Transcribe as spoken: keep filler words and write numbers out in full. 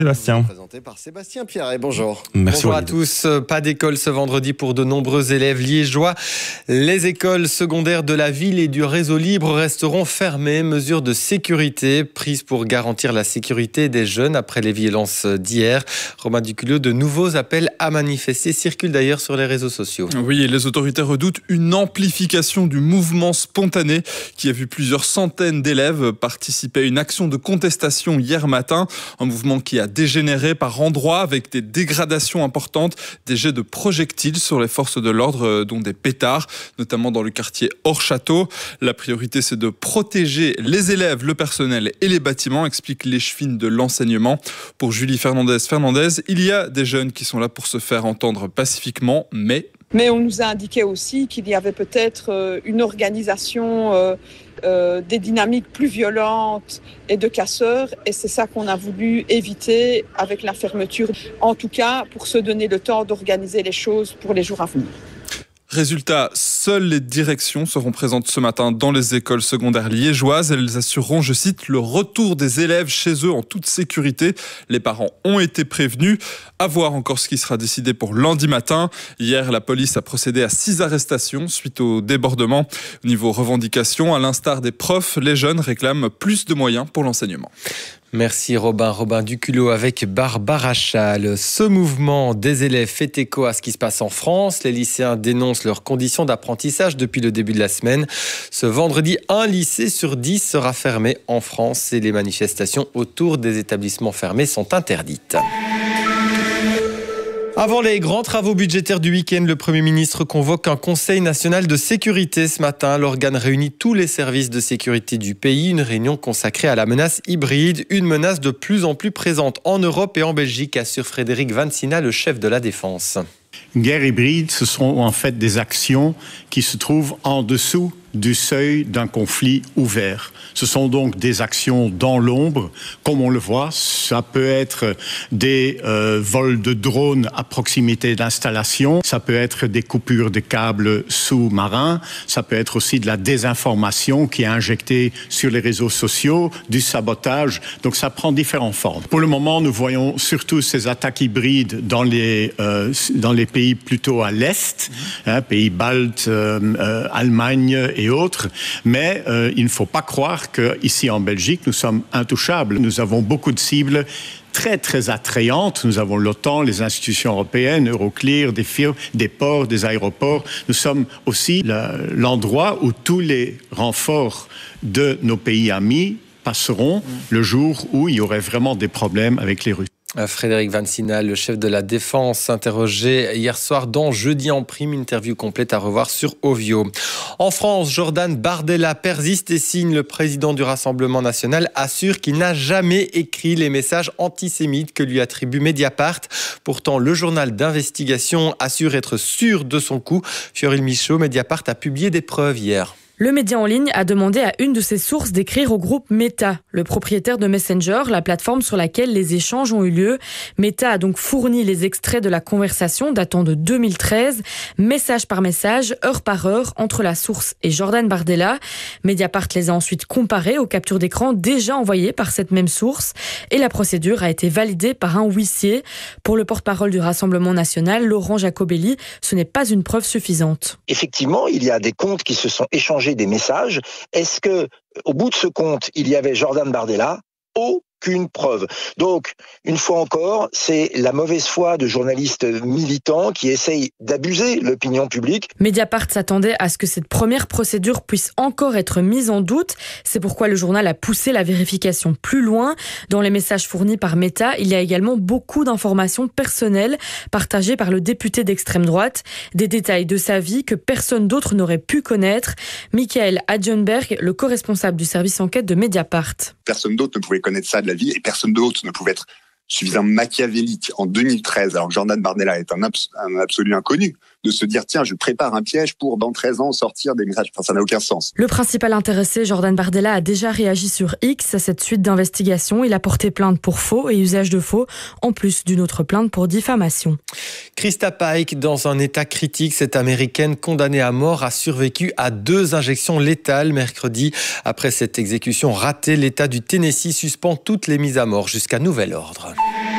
Sébastien. Présenté par Sébastien Pierre. Et bonjour. Merci bonjour à tous. Pas d'école ce vendredi pour de nombreux élèves liégeois. Les écoles secondaires de la ville et du réseau libre resteront fermées. Mesures de sécurité prises pour garantir la sécurité des jeunes après les violences d'hier. Romain Duculot, de nouveaux appels à manifester circulent d'ailleurs sur les réseaux sociaux. Oui, et les autorités redoutent une amplification du mouvement spontané qui a vu plusieurs centaines d'élèves participer à une action de contestation hier matin. Un mouvement qui a dégénéré par endroits avec des dégradations importantes, des jets de projectiles sur les forces de l'ordre, dont des pétards, notamment dans le quartier Hors-Château. La priorité, c'est de protéger les élèves, le personnel et les bâtiments, explique l'échevine de l'enseignement. Pour Julie Fernandez-Fernandez, il y a des jeunes qui sont là pour se faire entendre pacifiquement, mais... Mais on nous a indiqué aussi qu'il y avait peut-être une organisation, euh, euh, des dynamiques plus violentes et de casseurs. Et c'est ça qu'on a voulu éviter avec la fermeture. En tout cas, pour se donner le temps d'organiser les choses pour les jours à venir. Résultat, seules les directions seront présentes ce matin dans les écoles secondaires liégeoises. Elles assureront, je cite, le retour des élèves chez eux en toute sécurité. Les parents ont été prévenus. À voir encore ce qui sera décidé pour lundi matin. Hier, la police a procédé à six arrestations suite au débordement. Au niveau revendications, à l'instar des profs, les jeunes réclament plus de moyens pour l'enseignement. Merci Robin. Robin Duculot avec Barbara Chal. Ce mouvement des élèves fait écho à ce qui se passe en France. Les lycéens dénoncent leurs conditions d'apprentissage depuis le début de la semaine. Ce vendredi, un lycée sur dix sera fermé en France et les manifestations autour des établissements fermés sont interdites. Avant les grands travaux budgétaires du week-end, le Premier ministre convoque un Conseil national de sécurité ce matin. L'organe réunit tous les services de sécurité du pays. Une réunion consacrée à la menace hybride, une menace de plus en plus présente en Europe et en Belgique, assure Frédéric Vansina, le chef de la Défense. Une guerre hybride, ce sont en fait des actions qui se trouvent en dessous du seuil d'un conflit ouvert. Ce sont donc des actions dans l'ombre, comme on le voit. Ça peut être des euh, vols de drones à proximité d'installations, ça peut être des coupures de câbles sous-marins, ça peut être aussi de la désinformation qui est injectée sur les réseaux sociaux, du sabotage. Donc ça prend différentes formes. Pour le moment, nous voyons surtout ces attaques hybrides dans les, euh, dans les pays plutôt à l'Est, hein, pays baltes, euh, euh, Allemagne et autres, mais euh, il ne faut pas croire qu'ici en Belgique, nous sommes intouchables. Nous avons beaucoup de cibles très très attrayantes. Nous avons l'OTAN, les institutions européennes, Euroclear, des firmes, des ports, des aéroports. Nous sommes aussi le, l'endroit où tous les renforts de nos pays amis passeront le jour où il y aurait vraiment des problèmes avec les Russes. Frédéric Vansina, le chef de la Défense, interrogé hier soir dans Jeudi en prime, interview complète à revoir sur Ovio. En France, Jordan Bardella persiste et signe. Le président du Rassemblement national assure qu'il n'a jamais écrit les messages antisémites que lui attribue Mediapart. Pourtant, le journal d'investigation assure être sûr de son coup. Fioril Michaud, Mediapart a publié des preuves hier. Le média en ligne a demandé à une de ses sources d'écrire au groupe Meta, le propriétaire de Messenger, la plateforme sur laquelle les échanges ont eu lieu. Meta a donc fourni les extraits de la conversation datant de deux mille treize, message par message, heure par heure, entre la source et Jordan Bardella. Mediapart les a ensuite comparés aux captures d'écran déjà envoyées par cette même source et la procédure a été validée par un huissier. Pour le porte-parole du Rassemblement national, Laurent Jacobelli, ce n'est pas une preuve suffisante. Effectivement, il y a des comptes qui se sont échangés des messages. Est-ce que, au bout de ce compte, il y avait Jordan Bardella ? Aucune preuve. Donc, une fois encore, c'est la mauvaise foi de journalistes militants qui essayent d'abuser l'opinion publique. Mediapart s'attendait à ce que cette première procédure puisse encore être mise en doute. C'est pourquoi le journal a poussé la vérification plus loin. Dans les messages fournis par Meta, il y a également beaucoup d'informations personnelles partagées par le député d'extrême droite. Des détails de sa vie que personne d'autre n'aurait pu connaître. Michael Adjenberg, le co-responsable du service enquête de Mediapart. Personne d'autre ne pouvait connaître ça de la vie et personne d'autre ne pouvait être suffisamment machiavélique en deux mille treize, alors que Jordan Bardella est un, abs- un absolu inconnu. de se dire tiens, je prépare un piège pour dans treize ans sortir des messages. Enfin, ça n'a aucun sens. Le principal intéressé, Jordan Bardella, a déjà réagi sur X à cette suite d'investigation. Il a porté plainte pour faux et usage de faux, en plus d'une autre plainte pour diffamation. Krista Pike, dans un état critique, cette américaine condamnée à mort a survécu à deux injections létales mercredi. Après cette exécution ratée, l'État du Tennessee suspend toutes les mises à mort jusqu'à nouvel ordre.